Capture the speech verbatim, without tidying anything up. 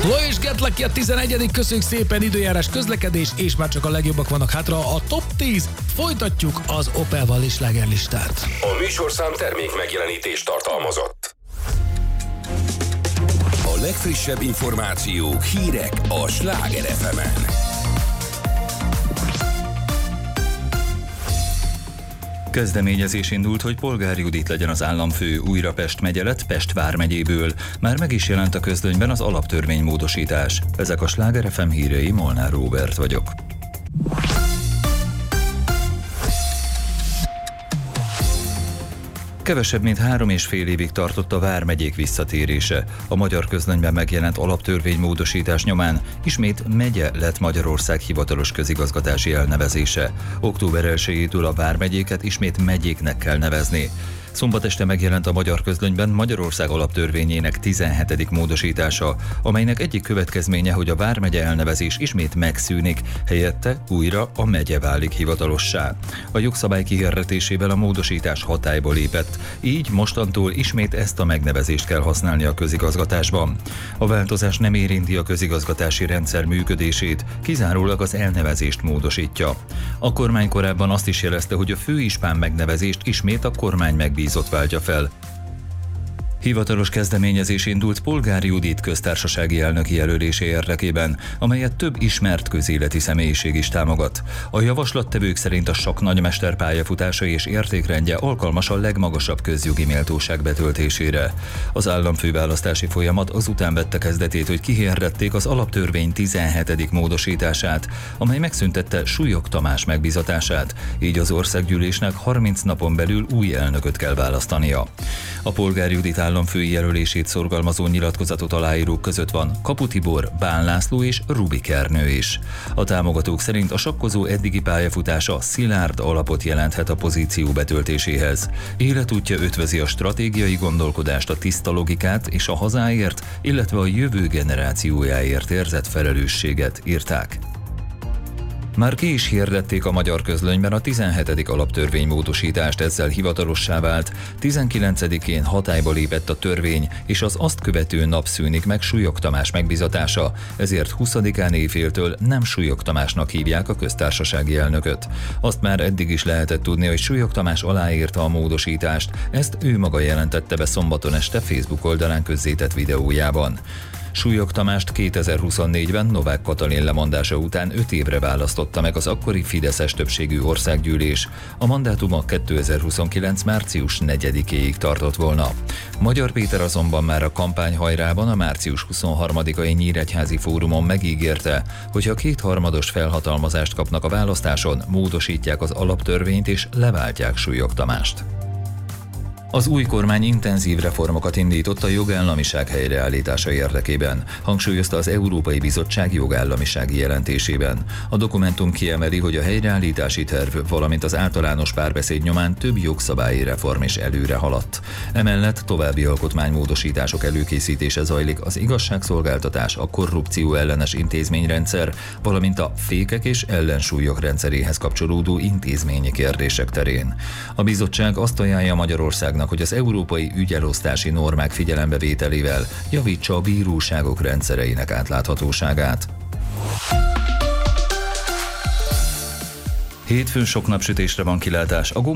Chloe és Get Lucky a tizenegyedik Köszönjük szépen, időjárás, közlekedés, és már csak a legjobbak vannak hátra. A top tíz. Folytatjuk az Opel Valley slágerlistát. A műsorszám termék megjelenítést tartalmazott. A legfrissebb információk, hírek a Sláger ef emen. Kezdeményezés indult, hogy Polgár Judit legyen az államfő újra Pest megye lett Pest vármegyéből. Már meg is jelent a közlönyben az alaptörvénymódosítás. Ezek a Sláger ef em hírei, Molnár Róbert vagyok. Kevesebb mint három és fél évig tartott a vármegyék visszatérése. A Magyar Közlönyben megjelent alaptörvénymódosítás nyomán ismét megye lett Magyarország hivatalos közigazgatási elnevezése. október elsejétől a vármegyéket ismét megyéknek kell nevezni. Szombat este megjelent a Magyar Közlönyben Magyarország alaptörvényének tizenhetedik módosítása, amelynek egyik következménye, hogy a vármegye elnevezés ismét megszűnik, helyette újra a megye válik hivatalossá. A jogszabály kihirdetésével a módosítás hatályba lépett, így mostantól ismét ezt a megnevezést kell használni a közigazgatásban. A változás nem érinti a közigazgatási rendszer működését, kizárólag az elnevezést módosítja. A kormány korábban azt is jelezte, hogy a főispán megnevezést ismét a kormány megbízott váltja fel. Hivatalos kezdeményezés indult Polgár Judit köztársasági elnöki jelölése érdekében, amelyet több ismert közéleti személyiség is támogat. A javaslattevők szerint a sakk nagymester pályafutása és értékrendje alkalmas a legmagasabb közjogi méltóság betöltésére. Az államfőválasztási folyamat azután vette kezdetét, hogy kihirdették az alaptörvény tizenhetedik módosítását, amely megszüntette Súlyog Tamás megbízatását, így az országgyűlésnek harminc napon belül új elnököt kell választania. A Polgár Judit államfői jelölését szorgalmazó nyilatkozatot aláírók között van Kapu Tibor, Bán László és Rubik Ernő is. A támogatók szerint a sakkozó eddigi pályafutása szilárd alapot jelenthet a pozíció betöltéséhez. Életútja ötvözi a stratégiai gondolkodást, a tiszta logikát és a hazáért, illetve a jövő generációjáért érzett felelősséget, írták. Már ki is hirdették a Magyar Közlönyben a tizenhetedik alaptörvénymódosítást, ezzel hivatalossá vált. tizenkilencedikén hatályba lépett a törvény, és az azt követő nap szűnik meg Súlyog Tamás megbízatása, ezért huszadikán éjféltől nem Súlyog Tamásnak hívják a köztársasági elnököt. Azt már eddig is lehetett tudni, hogy Súlyog Tamás aláírta a módosítást, ezt ő maga jelentette be szombaton este Facebook oldalán közzétett videójában. Súlyog Tamást kétezer-huszonnégyben Novák Katalin lemondása után öt évre választotta meg az akkori fideszes többségű országgyűlés. A mandátuma kétezer-huszonkilenc március negyedikéig tartott volna. Magyar Péter azonban már a kampányhajrában a március huszonharmadikai Nyíregyházi fórumon megígérte, hogy ha kétharmados felhatalmazást kapnak a választáson, módosítják az alaptörvényt és leváltják Súlyog Tamást. Az új kormány intenzív reformokat indított a jogállamiság helyreállítása érdekében, hangsúlyozta az Európai Bizottság jogállamisági jelentésében. A dokumentum kiemeli, hogy a helyreállítási terv, valamint az általános párbeszéd nyomán több jogszabályi reform is előre haladt. Emellett további alkotmánymódosítások előkészítése zajlik az igazságszolgáltatás, a korrupció ellenes intézményrendszer, valamint a fékek és ellensúlyok rendszeréhez kapcsolódó intézményi kérdések terén. A bizottság azt ajánlja Magyarországnak, hogy az európai ügyelosztási normák figyelembevételével javítsa a bíróságok rendszereinek átláthatóságát. Hétfőn sok napsütésre van kilátás. A